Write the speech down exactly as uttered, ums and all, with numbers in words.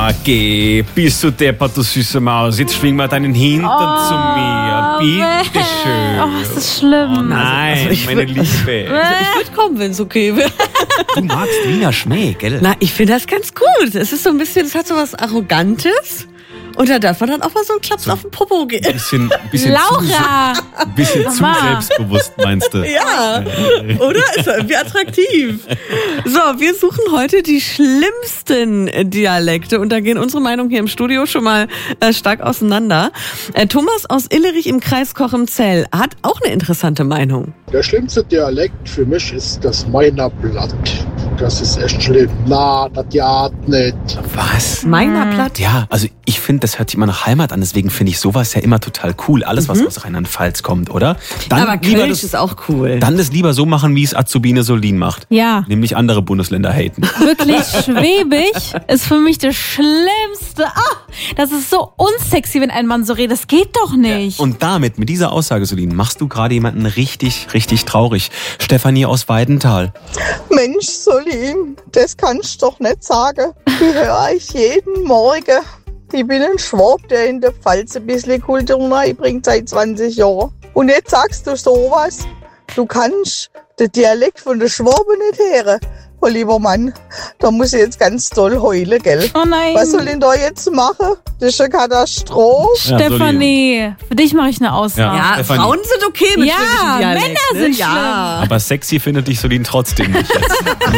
Na geh, bist du deppert, du süße Maus. Jetzt schwing mal deinen Hintern Oh, zu mir. Bitte schön. Oh, das ist schlimm. Oh nein, Also ich meine würd- Liebe. Ich würde kommen, wenn es okay wäre. Du magst Wiener Schmäh, gell? Na, ich finde das ganz gut. Es ist so ein bisschen, es hat so was Arrogantes. Und da darf man dann auch mal so einen Klaps auf den Popo geben. Bisschen, bisschen Laura! zu, bisschen zu Mama. selbstbewusst, meinst du? Ja, oder? Ist doch irgendwie attraktiv. So, wir suchen heute die schlimmsten Dialekte und da gehen unsere Meinungen hier im Studio schon mal äh, stark auseinander. Äh, Thomas aus Illerich im Kreis Cochem-Zell hat auch eine interessante Meinung. Der schlimmste Dialekt für mich ist das Meiner Blatt. Das ist echt schlimm. Na, das ja nicht. Was? Meiner Platt. Ja, also ich finde, das hört sich immer nach Heimat an, deswegen finde ich sowas ja immer total cool. Alles, was aus Rheinland-Pfalz kommt, oder? Dann Aber lieber Kölsch das, ist auch cool. dann das lieber so machen, wie es Azubine Solin macht. Ja, Nämlich andere Bundesländer haten. wirklich schwäbig ist für mich das Schlimmste. Ah, das ist so unsexy, wenn ein Mann so redet. Das geht doch nicht. Und damit, mit dieser Aussage, Solin, machst du gerade jemanden richtig, richtig traurig. Stefanie aus Weidenthal. Mensch, Solin, das kannst du doch nicht sagen. Die höre ich jeden Morgen. Ich bin ein Schwab, der in der Pfalz ein bisschen Kultur bringt seit zwanzig Jahren. Und jetzt sagst du sowas. Du kannst den Dialekt von der Schwaben nicht hören. Oh, lieber Mann, da muss ich jetzt ganz doll heulen, gell? Oh nein. Was soll ich da jetzt machen? Das ist eine Katastrophe. Ja, Stefanie, für dich mache ich eine Ausnahme. Ja, Stefanie. Frauen sind okay mit Ja, schwäbischen Dialekten. Männer sind ja. Aber sexy findet dich Solin trotzdem nicht.